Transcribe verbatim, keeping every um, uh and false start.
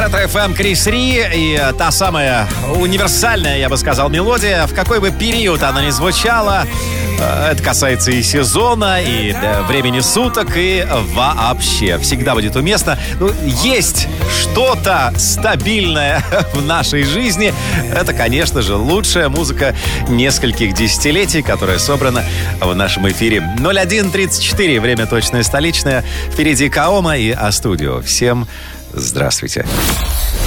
Ретро-эф эм Крис Ри и та самая универсальная, я бы сказал, мелодия, в какой бы период она ни звучала, это касается и сезона, и да, времени суток, и вообще всегда будет уместно. Ну, есть что-то стабильное в нашей жизни. Это, конечно же, лучшая музыка нескольких десятилетий, которая собрана в нашем эфире. ноль один тридцать четыре, время точное столичное. Впереди Каома и А-студио. Всем здравствуйте.